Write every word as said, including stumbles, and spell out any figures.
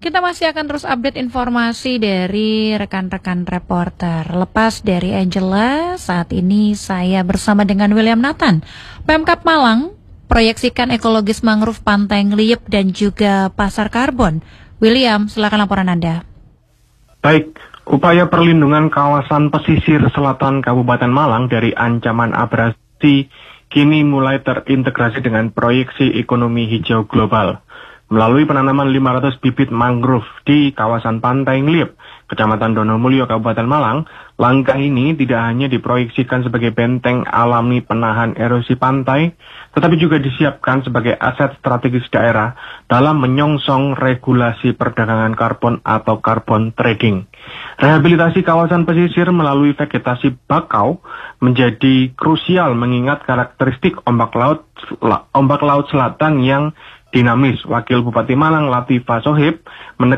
Kita masih akan terus update informasi dari rekan-rekan reporter. Lepas dari Angela, saat ini saya bersama dengan William Nathan. Pemkab Malang proyeksikan ekologis mangrove Pantai Ngliep dan juga pasar karbon. William, silakan laporan Anda. Baik, upaya perlindungan kawasan pesisir selatan Kabupaten Malang dari ancaman abrasi kini mulai terintegrasi dengan proyeksi ekonomi hijau global. Melalui penanaman lima ratus bibit mangrove di kawasan Pantai Ngliep, Kecamatan Donomulyo, Kabupaten Malang, langkah ini tidak hanya diproyeksikan sebagai benteng alami penahan erosi pantai, tetapi juga disiapkan sebagai aset strategis daerah dalam menyongsong regulasi perdagangan karbon atau carbon trading. Rehabilitasi kawasan pesisir melalui vegetasi bakau menjadi krusial mengingat karakteristik ombak laut ombak laut selatan yang dinamis. Wakil Bupati Malang Latifah Sohib